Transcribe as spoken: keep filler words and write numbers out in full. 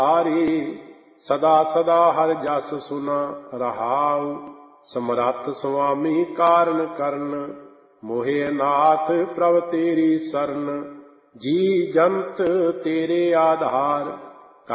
ਹਾਰੀ ਸਦਾ ਸਦਾ ਹਰਿ ਜਸ ਸੁਨਾ ਰਹਾਉ। ਸਮਰੱਥ ਸੁਆਮੀ ਕਾਰਨ ਕਰਨ ਮੋਹਿ ਨਾਥ ਪ੍ਰਭ ਤੇਰੀ ਸਰਨ। ਜੀ ਜੰਤ ਤੇਰੇ ਆਧਾਰ